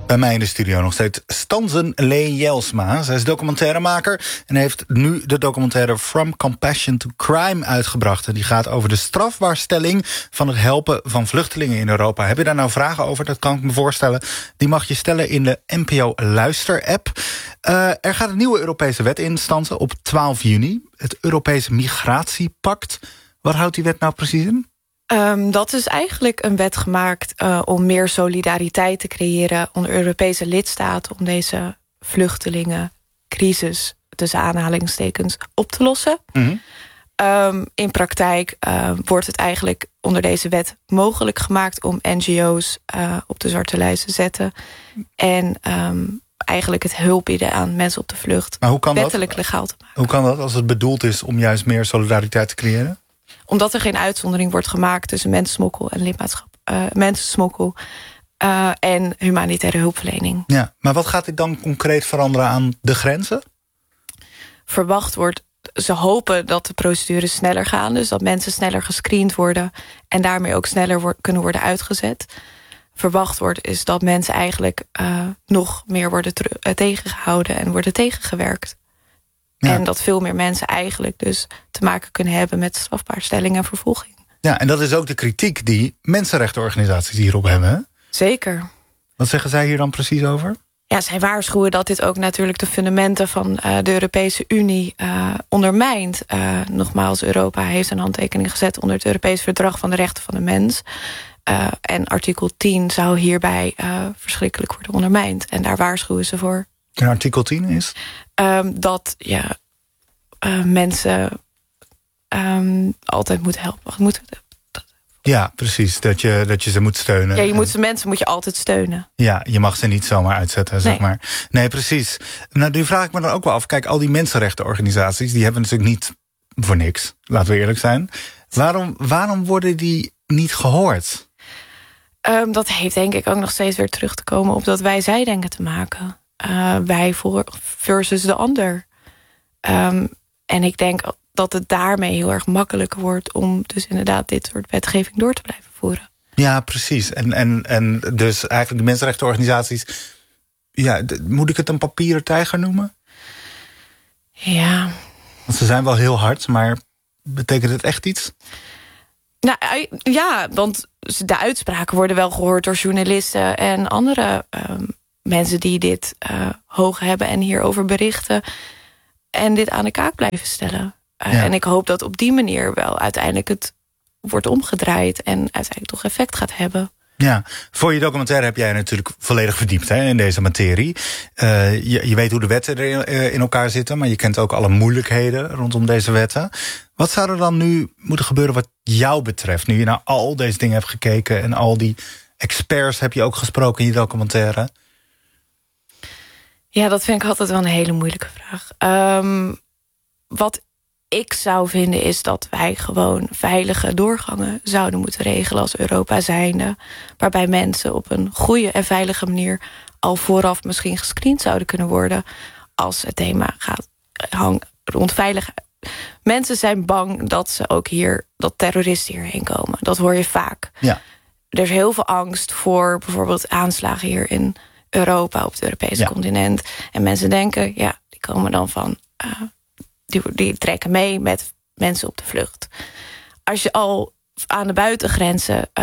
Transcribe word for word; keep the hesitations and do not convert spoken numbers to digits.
Bij mij in de studio nog steeds Stanzen Lee Jelsma. Zij is documentairemaker en heeft nu de documentaire From Compassion to Crime uitgebracht. En die gaat over de strafbaarstelling van het helpen van vluchtelingen in Europa. Heb je daar nou vragen over? Dat kan ik me voorstellen. Die mag je stellen in de N P O Luister-app. Uh, er gaat een nieuwe Europese wet in, Stanzen, op twaalf juni. Het Europese Migratiepact. Wat houdt die wet nou precies in? Um, dat is eigenlijk een wet gemaakt uh, om meer solidariteit te creëren onder Europese lidstaten om deze vluchtelingencrisis tussen aanhalingstekens op te lossen. Mm-hmm. Um, in praktijk uh, wordt het eigenlijk onder deze wet mogelijk gemaakt om N G O's uh, op de zwarte lijst te zetten en um, eigenlijk het hulp bieden aan mensen op de vlucht maar hoe kan wettelijk dat? legaal te maken. Hoe kan dat als het bedoeld is om juist meer solidariteit te creëren? Omdat er geen uitzondering wordt gemaakt tussen mensensmokkel en lidmaatschap, uh, mensensmokkel uh, en humanitaire hulpverlening. Ja, maar wat gaat dit dan concreet veranderen aan de grenzen? Verwacht wordt, ze hopen dat de procedures sneller gaan, dus dat mensen sneller gescreend worden en daarmee ook sneller wo- kunnen worden uitgezet. Verwacht wordt is dat mensen eigenlijk uh, nog meer worden ter- uh, tegengehouden en worden tegengewerkt. Ja. En dat veel meer mensen eigenlijk dus te maken kunnen hebben met strafbaarstelling en vervolging. Ja, en dat is ook de kritiek die mensenrechtenorganisaties hierop hebben, hè? Zeker. Wat zeggen zij hier dan precies over? Ja, zij waarschuwen dat dit ook natuurlijk de fundamenten van uh, de Europese Unie uh, ondermijnt. Uh, nogmaals, Europa heeft een handtekening gezet onder het Europees Verdrag van de Rechten van de Mens. Uh, en artikel tien zou hierbij uh, verschrikkelijk worden ondermijnd. En daar waarschuwen ze voor. En artikel tien is? Um, dat ja, uh, mensen um, altijd moeten helpen. Moet, dat... Ja, precies. Dat je, dat je ze moet steunen. Ja, je moet, mensen moet je altijd steunen. Ja, je mag ze niet zomaar uitzetten, zeg nee. maar. Nee, precies. Nou, nu vraag ik me dan ook wel af. Kijk, al die mensenrechtenorganisaties, die hebben natuurlijk niet voor niks. Laten we eerlijk zijn. Waarom, waarom worden die niet gehoord? Um, dat heeft denk ik ook nog steeds weer terug te komen op dat wij zij denken te maken. Uh, wij voor versus de ander. Um, en ik denk dat het daarmee heel erg makkelijker wordt om dus inderdaad dit soort wetgeving door te blijven voeren. Ja, precies. En, en, en dus eigenlijk de mensenrechtenorganisaties, ja, d- moet ik het een papieren tijger noemen? Ja. Want ze zijn wel heel hard, maar betekent het echt iets? Nou ja, want de uitspraken worden wel gehoord door journalisten en andere um, mensen die dit uh, hoog hebben en hierover berichten en dit aan de kaak blijven stellen. Uh, ja. En ik hoop dat op die manier wel uiteindelijk het wordt omgedraaid en uiteindelijk toch effect gaat hebben. Ja, voor je documentaire heb jij natuurlijk volledig verdiept, hè, in deze materie. Uh, je, je weet hoe de wetten er in, in elkaar zitten, maar je kent ook alle moeilijkheden rondom deze wetten. Wat zou er dan nu moeten gebeuren wat jou betreft, nu je naar al deze dingen hebt gekeken en al die experts heb je ook gesproken in je documentaire? Ja, dat vind ik altijd wel een hele moeilijke vraag. Um, wat ik zou vinden is dat wij gewoon veilige doorgangen zouden moeten regelen als Europa zijnde, waarbij mensen op een goede en veilige manier al vooraf misschien gescreend zouden kunnen worden als het thema gaat hangen rond veiligheid. Mensen zijn bang dat ze ook hier, dat terroristen hierheen komen. Dat hoor je vaak. Ja. Er is heel veel angst voor bijvoorbeeld aanslagen hier in Europa, op het Europese ja. continent. En mensen denken, ja, die komen dan van Uh, Die, die trekken mee met mensen op de vlucht. Als je al aan de buitengrenzen